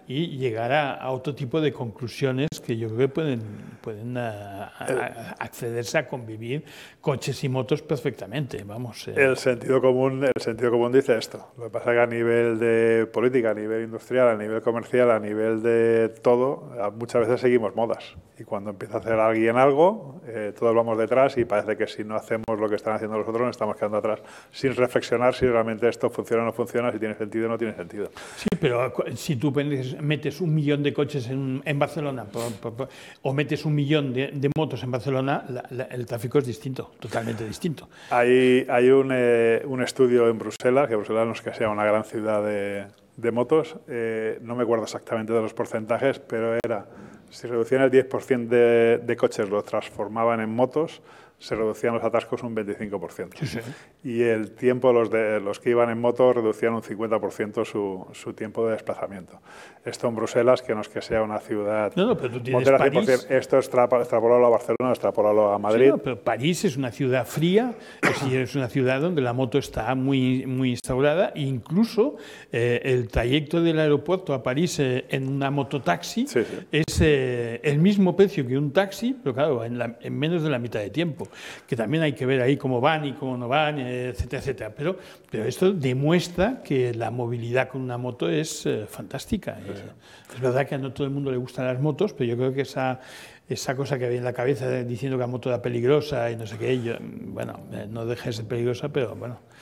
y llegar a otro tipo de conclusiones que yo creo que pueden accederse a convivir coches y motos perfectamente. Vamos. El sentido común dice esto. Lo que pasa es que a nivel de política, a nivel industrial, a nivel comercial, a nivel de todo, muchas veces seguimos modas. Y cuando empieza a hacer alguien algo, todos vamos detrás y parece que si no hacemos lo que están haciendo los otros, nos estamos quedando atrás, sin reflexionar si realmente esto funciona o no funciona, si tiene sentido o no tiene sentido. Sí, pero si tú metes 1 millón de coches en Barcelona o metes 1 millón de motos en Barcelona, el tráfico es distinto, totalmente distinto. Hay un estudio en Bruselas, que Bruselas no es que sea una gran ciudad de motos, no me acuerdo exactamente de los porcentajes, pero era, si reducían el 10% de coches, lo transformaban en motos, se reducían los atascos un 25%. Sí, sí. Y el tiempo, los que iban en moto, reducían un 50% su tiempo de desplazamiento. Esto en Bruselas, que no es que sea una ciudad... No, pero tú tienes París... Esto extrapolarlo a Barcelona, extrapolarlo a Madrid... Sí, no, pero París es una ciudad fría, es una ciudad donde la moto está muy, muy instaurada, e incluso el trayecto del aeropuerto a París en una mototaxi es el mismo precio que un taxi, pero claro, en menos de la mitad de tiempo. Que también hay que ver ahí cómo van y cómo no van, etcétera, etcétera. Pero esto demuestra que la movilidad con una moto es fantástica. Es verdad que a no todo el mundo le gustan las motos, pero yo creo que esa cosa que había en la cabeza diciendo que la moto era peligrosa y no sé qué, no deja de ser peligrosa, pero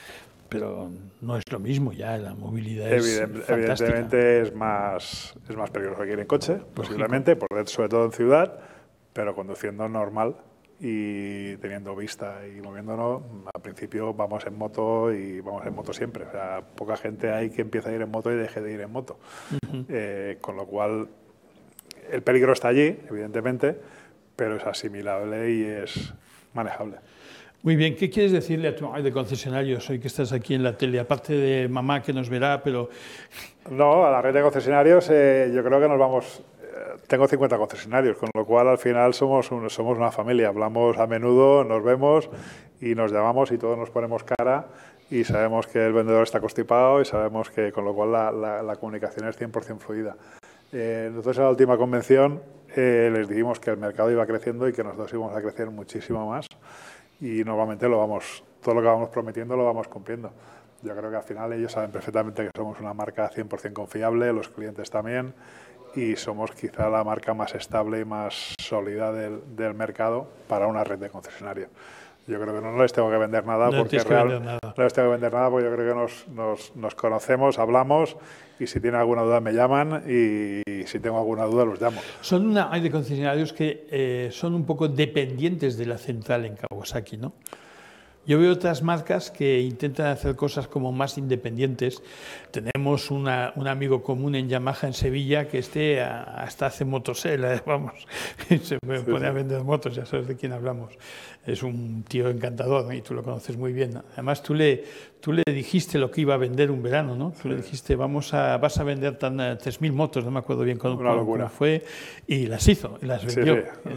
no es lo mismo ya, la movilidad es fantástica. Evidentemente es más peligroso que ir en coche, posiblemente, sobre todo en ciudad, pero conduciendo normal y teniendo vista y moviéndonos, al principio vamos en moto y vamos en moto siempre. O sea, poca gente hay que empieza a ir en moto y deje de ir en moto. Con lo cual, el peligro está allí, evidentemente, pero es asimilable y es manejable. Muy bien, ¿qué quieres decirle a tu de concesionarios hoy que estás aquí en la tele? Aparte de mamá que nos verá, pero... No, a la red de concesionarios yo creo que nos vamos... Tengo 50 concesionarios, con lo cual al final somos una familia. Hablamos a menudo, nos vemos y nos llamamos y todos nos ponemos cara y sabemos que el vendedor está constipado y sabemos que, con lo cual la comunicación es 100% fluida. Nosotros en la última convención les dijimos que el mercado iba creciendo y que nosotros íbamos a crecer muchísimo más y normalmente todo lo que vamos prometiendo lo vamos cumpliendo. Yo creo que al final ellos saben perfectamente que somos una marca 100% confiable, los clientes también, y somos quizá la marca más estable y más sólida del mercado para una red de concesionarios. Yo creo que no les tengo que vender nada, no les tengo que vender nada porque yo creo que nos conocemos, hablamos y si tienen alguna duda me llaman y si tengo alguna duda los llamo. Son una red de concesionarios que son un poco dependientes de la central en Kawasaki, ¿no? Yo veo otras marcas que intentan hacer cosas como más independientes. Tenemos un amigo común en Yamaha en Sevilla que hasta hace motosel, vamos, se pone a vender motos, ya sabes de quién hablamos. Es un tío encantador y tú lo conoces muy bien. Además tú le dijiste lo que iba a vender un verano, ¿no? Tú le dijiste vas a vender 3.000 motos, no me acuerdo bien cómo fue, y las hizo, las vendió. Sí.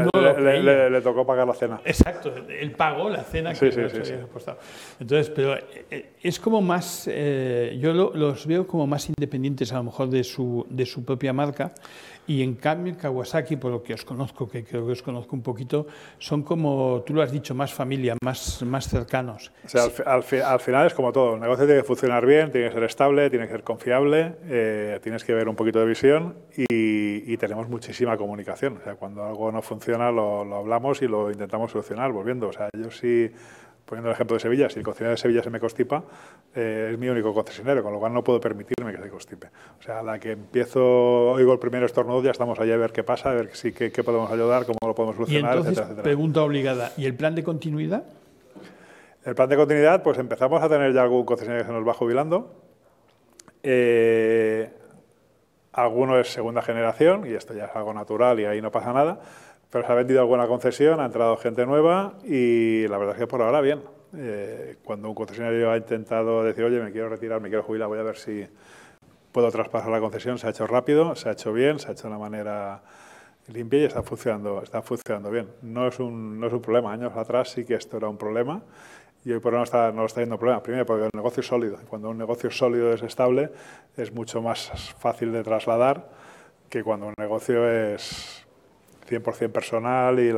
Le tocó pagar la cena. Exacto, él pagó la cena que había apostado. Entonces, pero es como más, yo los veo como más independientes a lo mejor de su propia marca, y en cambio Kawasaki, por lo que os conozco, que creo que os conozco un poquito, son como, tú lo has dicho, más familia, más cercanos. O sea, al final es como todo, el negocio tiene que funcionar bien, tiene que ser estable, tiene que ser confiable, tienes que ver un poquito de visión y tenemos muchísima comunicación. O sea, cuando algo no funciona lo hablamos y lo intentamos solucionar, volviendo. O sea, yo sí... Poniendo el ejemplo de Sevilla, si el concesionario de Sevilla se me constipa, es mi único concesionario, con lo cual no puedo permitirme que se constipe. O sea, a la que oigo el primer estornudo, ya estamos allá a ver qué pasa, a ver qué podemos ayudar, cómo lo podemos solucionar, y entonces, etcétera. Pregunta obligada, ¿y el plan de continuidad? El plan de continuidad, pues empezamos a tener ya algún concesionario que se nos va jubilando. Alguno es segunda generación, y esto ya es algo natural y ahí no pasa nada. Pero se ha vendido alguna concesión, ha entrado gente nueva y la verdad es que por ahora bien. Cuando un concesionario ha intentado decir, oye, me quiero retirar, me quiero jubilar, voy a ver si puedo traspasar la concesión, se ha hecho rápido, se ha hecho bien, se ha hecho de una manera limpia y está funcionando bien. No es un problema. Años atrás sí que esto era un problema. y hoy por hoy no está teniendo problema. Primero, porque el negocio es sólido. Cuando un negocio sólido es estable, es mucho más fácil de trasladar que cuando un negocio es 100% personal y